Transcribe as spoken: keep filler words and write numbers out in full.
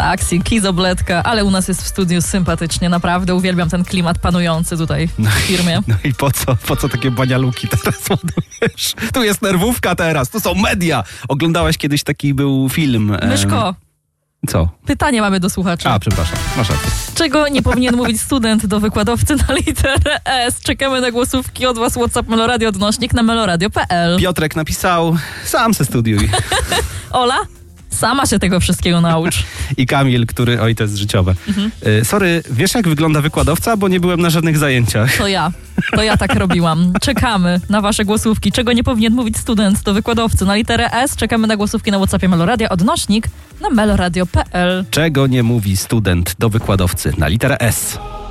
Saksy, Kizobletka, ale u nas jest w studiu sympatycznie, naprawdę uwielbiam ten klimat panujący tutaj no w firmie. I, no i po co, po co takie banialuki teraz ładujesz? Tu jest nerwówka teraz, tu są media. Oglądałaś kiedyś taki był film. Myszko. Em, co? Pytanie mamy do słuchaczy. A, przepraszam, masz rację. Czego nie powinien mówić student do wykładowcy na literę S? Czekamy na głosówki od was. WhatsApp Meloradio, odnośnik na meloradio kropka p l. Piotrek napisał, sam se studiuj. Ola? Sama się tego wszystkiego naucz. I Kamil, który, oj, to jest życiowe. Mhm. Y, sorry, wiesz jak wygląda wykładowca? Bo nie byłem na żadnych zajęciach. To ja. To ja tak robiłam. Czekamy na wasze głosówki. Czego nie powinien mówić student do wykładowcy na literę S? Czekamy na głosówki na WhatsAppie Meloradia, odnośnik na meloradio kropka p l. Czego nie mówi student do wykładowcy na literę S?